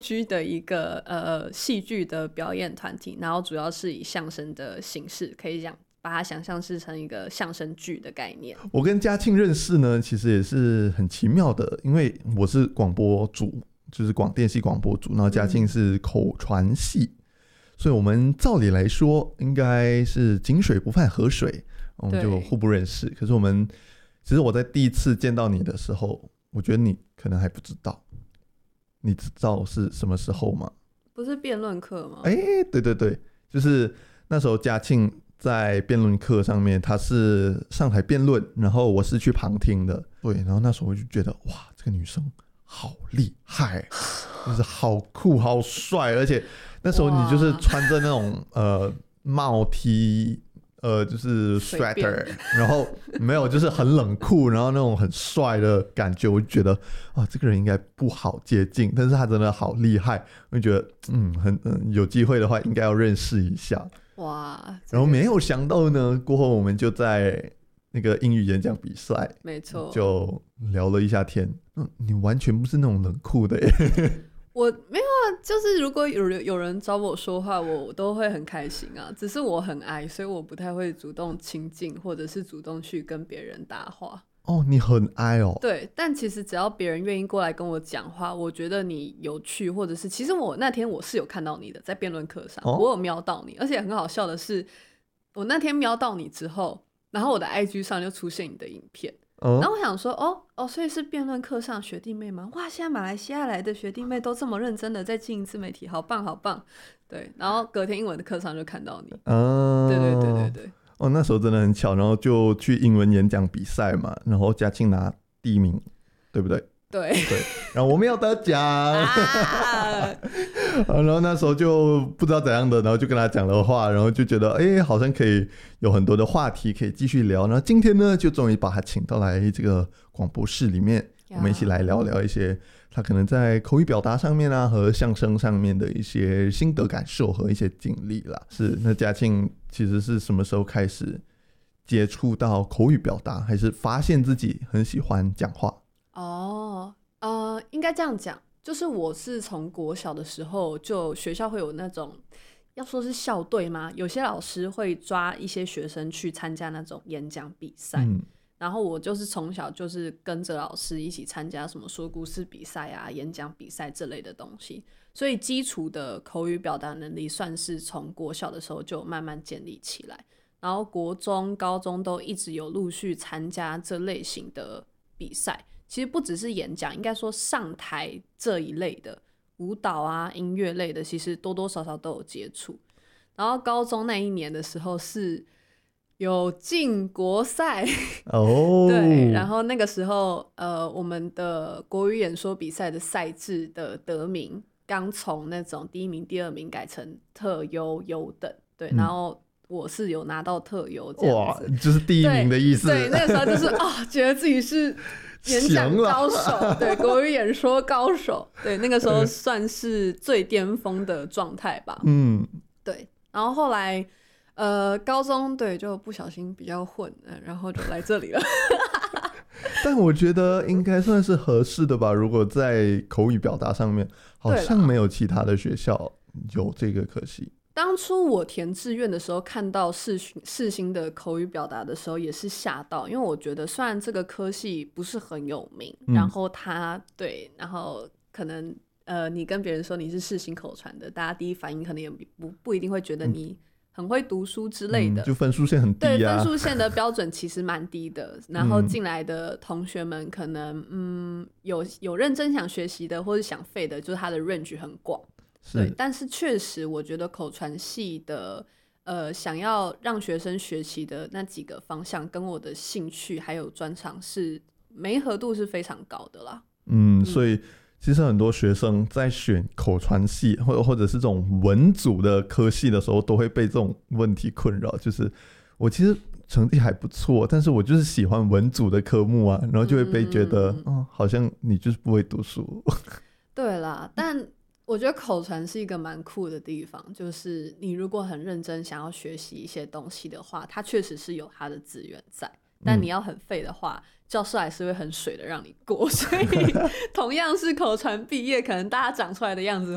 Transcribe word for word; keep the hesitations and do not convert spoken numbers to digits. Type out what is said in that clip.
居的一个呃戏剧的表演团体，然后主要是以相声的形式，可以讲把它想象是成一个相声剧的概念。 我跟嘉庆认识呢，其实也是很奇妙的，因为我是广播组，就是广电系广播组，然后嘉庆是口传系、嗯，所以我们照理来说应该是井水不犯河水，我们就互不认识。可是我们其实我在第一次见到你的时候，我觉得你可能还不知道。你知道是什么时候吗？ 不是辩论课吗？ 哎、欸，对对对，就是那时候嘉庆在辩论课上面，他是上台辩论，然后我是去旁听的。对，然后那时候我就觉得，哇，这个女生好厉害，就是好酷、好帅，而且那时候你就是穿着那种呃帽 T。呃，就是 sweater， 然后没有，就是很冷酷，然后那种很帅的感觉，我就觉得啊，这个人应该不好接近，但是他真的好厉害，我就觉得嗯，很嗯，有机会的话应该要认识一下。 哇！ 然后没有想到呢，过后我们就在那个英语演讲比赛， 没错， 就聊了一下天。嗯，你完全不是那种冷酷的耶。 我没有啊，就是如果有人有人找我说话，我我都会很开心啊。只是我很矮，所以我不太会主动亲近，或者是主动去跟别人搭话。 哦，你很矮哦。 对，但其实只要别人愿意过来跟我讲话，我觉得你有趣，或者是其实我那天我是有看到你的，在辩论课上、哦、我有瞄到你，而且很好笑的是，我那天瞄到你之后，然后我的 I G 上就出现你的影片。嗯、然后我想说哦哦，所以是辩论课上学弟妹吗？哇，现在马来西亚来的学弟妹都这么认真的在经营自媒体，好棒好棒。对，然后隔天英文的课上就看到你。嗯，对对对对对。 哦，那时候真的很巧，然后就去英文演讲比赛嘛，然后嘉庆拿第一名，对不对？ 对对，然后我们要得奖、啊、然后那时候就不知道怎样的，然后就跟他讲了话，然后就觉得哎，好像可以有很多的话题可以继续聊。然后今天呢，就终于把他请到来这个广播室里面，我们一起来聊聊一些他可能在口语表达上面啊和相声上面的一些心得感受和一些经历啦。是，那嘉庆其实是什么时候开始接触到口语表达，还是发现自己很喜欢讲话？ 哦，呃，应该这样讲，就是我是从国小的时候就学校会有那种，要说是校队吗？有些老师会抓一些学生去参加那种演讲比赛、嗯、然后我就是从小就是跟着老师一起参加什么说故事比赛啊、演讲比赛这类的东西，所以基础的口语表达能力算是从国小的时候就慢慢建立起来，然后国中、高中都一直有陆续参加这类型的比赛。其实不只是演讲，应该说上台这一类的舞蹈啊、音乐类的，其实多多少少都有接触。然后高中那一年的时候是有进国赛哦，对，然后那个时候呃，我们的国语演说比赛的赛制的得名刚从那种第一名、第二名改成特优、优等，对，然后我是有拿到特优这样子， 哇，就是第一名的意思。 对，对那个时候就是啊、哦，觉得自己是演讲高手，对，国语演说高手，对，那个时候算是最巅峰的状态吧。嗯，对。然后后来，呃，高中对就不小心比较混，然后就来这里了。 但我觉得应该算是合适的吧。如果在口语表达上面，好像没有其他的学校有这个科系。 当初我填志愿的时候看到世世新的口语表达的时候也是吓到，因为我觉得虽然这个科系不是很有名、嗯、然后他对然后可能呃你跟别人说你是世新口传的，大家第一反应可能也 不, 不一定会觉得你很会读书之类的、嗯、 就分数线很低啊， 对，分数线的标准其实蛮低的然后进来的同学们可能嗯有有认真想学习的或是想废的，就是他的 range 很广，对，但是确实我觉得口传系的呃，想要让学生学习的那几个方向跟我的兴趣还有专长是媒合度是非常高的啦。 嗯, 嗯所以其实很多学生在选口传系或或者是这种文组的科系的时候都会被这种问题困扰，就是我其实成绩还不错，但是我就是喜欢文组的科目啊，然后就会被觉得、嗯哦、好像你就是不会读书。 对啦，但我觉得口传是一个蛮酷的地方，就是你如果很认真想要学习一些东西的话，它确实是有它的资源在，但你要很废的话、嗯、教授还是会很水的让你过，所以同样是口传毕业，可能大家长出来的样子